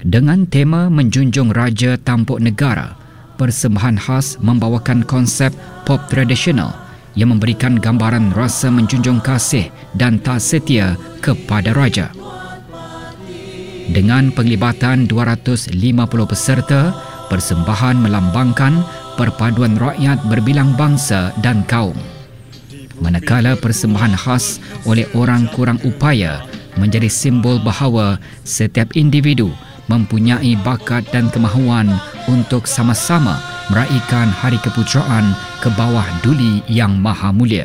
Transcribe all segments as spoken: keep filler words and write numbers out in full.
Dengan tema menjunjung Raja Tampuk Negara, persembahan khas membawakan konsep pop tradisional yang memberikan gambaran rasa menjunjung kasih dan tak setia kepada Raja. Dengan penglibatan dua ratus lima puluh peserta, persembahan melambangkan perpaduan rakyat berbilang bangsa dan kaum. Manakala persembahan khas oleh orang kurang upaya menjadi simbol bahawa setiap individu mempunyai bakat dan kemahuan untuk sama-sama meraihkan Hari Keputeraan ke bawah Duli Yang Maha Mulia.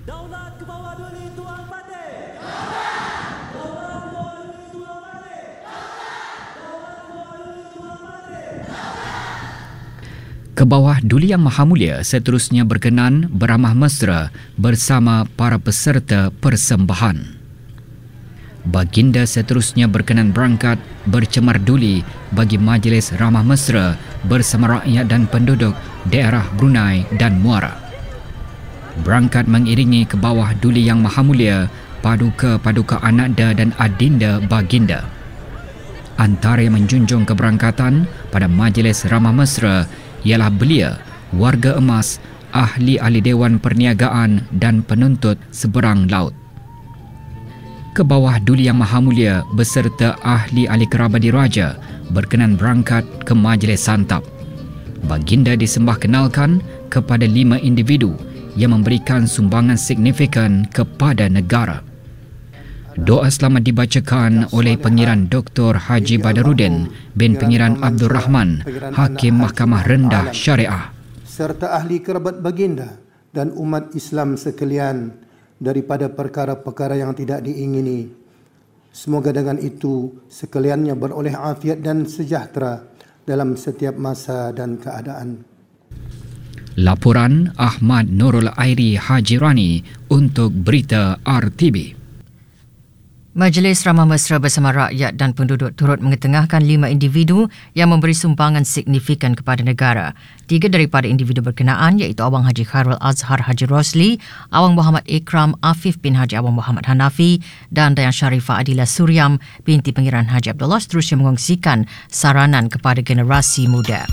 Ke bawah Duli Yang Maha Mulia seterusnya berkenan beramah mesra bersama para peserta persembahan. Baginda seterusnya berkenan berangkat bercemar duli bagi majlis ramah mesra bersama rakyat dan penduduk daerah Brunei dan Muara. Berangkat mengiringi ke bawah Duli Yang Maha Mulia paduka-paduka ananda dan adinda baginda. Antara yang menjunjung keberangkatan pada majlis ramah mesra ialah belia, warga emas, ahli-ahli Dewan Perniagaan dan penuntut seberang laut. Ke bawah Duli Yang Maha Mulia beserta ahli-ahli kerabat diraja berkenan berangkat ke majlis santap. Baginda disembah kenalkan kepada lima individu yang memberikan sumbangan signifikan kepada negara. Doa selamat dibacakan oleh Pengiran Doktor Haji Badarudin bin Pengiran Abdul Rahman, Hakim Mahkamah Rendah Syariah, serta ahli kerabat baginda dan umat Islam sekalian daripada perkara-perkara yang tidak diingini. Semoga dengan itu sekaliannya beroleh afiat dan sejahtera dalam setiap masa dan keadaan. Laporan Ahmad Nurul Airi Haji Rani untuk Berita R T B. Majlis Ramah Mesra bersama rakyat dan penduduk turut mengetengahkan lima individu yang memberi sumbangan signifikan kepada negara. Tiga daripada individu berkenaan iaitu Awang Haji Khairul Azhar Haji Rosli, Awang Muhammad Ikram Afif bin Haji Awang Muhammad Hanafi dan Dayang Sharifah Adila Suryam binti Pengiran Haji Abdullah seterusnya mengongsikan saranan kepada generasi muda.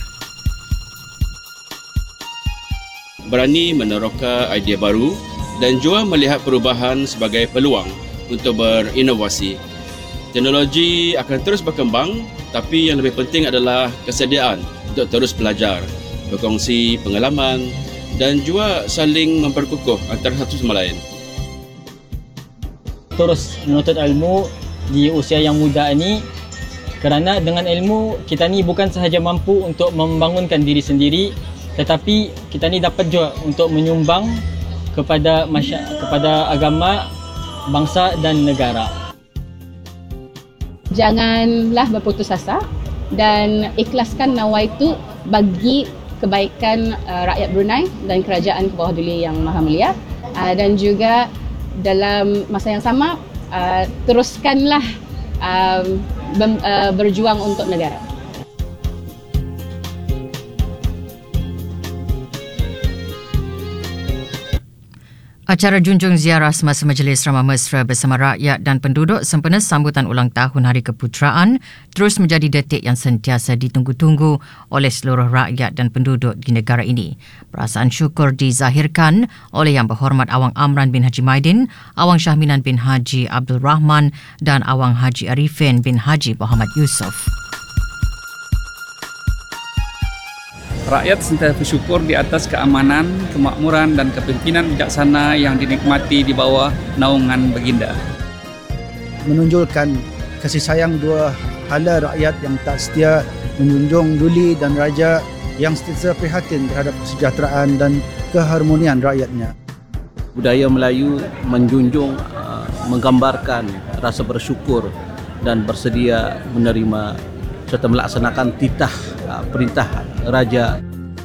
Berani meneroka idea baru dan juga melihat perubahan sebagai peluang untuk berinovasi. Teknologi akan terus berkembang, tapi yang lebih penting adalah kesediaan untuk terus belajar, berkongsi pengalaman dan juga saling memperkukuh antara satu sama lain. Terus menuntut ilmu di usia yang muda ini, kerana dengan ilmu kita ni bukan sahaja mampu untuk membangunkan diri sendiri, tetapi kita ni dapat juga untuk menyumbang kepada masyarakat, kepada agama, bangsa dan negara. Janganlah berputus asa dan ikhlaskan nawa itu bagi kebaikan uh, rakyat Brunei dan kerajaan ke bawah Duli Yang Maha Mulia, uh, dan juga dalam masa yang sama uh, teruskanlah uh, bem, uh, berjuang untuk negara. Acara junjung ziarah semasa Majlis Ramah Mesra bersama rakyat dan penduduk sempena sambutan ulang tahun Hari Keputeraan terus menjadi detik yang sentiasa ditunggu-tunggu oleh seluruh rakyat dan penduduk di negara ini. Perasaan syukur dizahirkan oleh Yang Berhormat Awang Amran bin Haji Maidin, Awang Syahminan bin Haji Abdul Rahman dan Awang Haji Arifin bin Haji Muhammad Yusof. Rakyat sentiasa bersyukur di atas keamanan, kemakmuran dan kepimpinan bijaksana yang dinikmati di bawah naungan baginda. Menunjukkan kasih sayang dua hala rakyat yang tak setia, menjunjung Duli dan Raja yang sentiasa prihatin terhadap kesejahteraan dan keharmonian rakyatnya. Budaya Melayu menjunjung, uh, menggambarkan rasa bersyukur dan bersedia menerima serta melaksanakan titah uh, perintah Raja.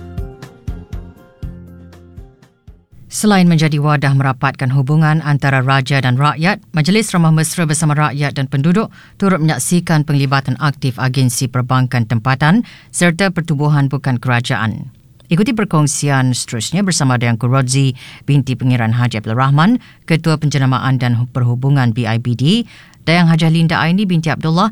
Selain menjadi wadah merapatkan hubungan antara raja dan rakyat, Majlis Ramah Mesra bersama rakyat dan penduduk turut menyaksikan penglibatan aktif agensi perbankan tempatan serta pertubuhan bukan kerajaan. Ikuti perkongsian seterusnya bersama Dayangku Rodzi binti Pengiran Haji Abdul Rahman, Ketua Penjenamaan dan Perhubungan B I B D, Dayang Hajah Linda Aini binti Abdullah